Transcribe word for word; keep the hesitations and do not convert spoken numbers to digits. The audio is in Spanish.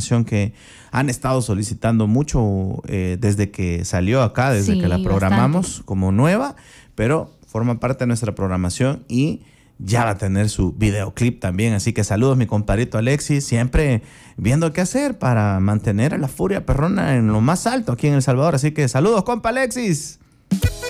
canción que han estado solicitando mucho eh, desde que salió acá, desde Sí, que la programamos bastante. como nueva, pero forma parte de nuestra programación y ya va a tener su videoclip también. Así que saludos, mi compadrito Alexis, siempre viendo qué hacer para mantener a la furia perrona en lo más alto aquí en El Salvador. Así que saludos, compa Alexis.